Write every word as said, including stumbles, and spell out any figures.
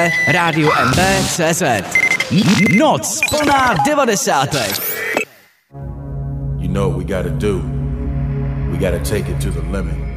Rádio M B tečka cé zet. Noc plná devadesátek. You know what we gotta do. We gotta take it to the limit.